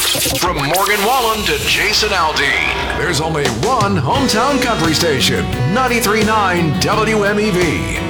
From Morgan Wallen to Jason Aldean, there's only one hometown country station, 93.9 WMEV.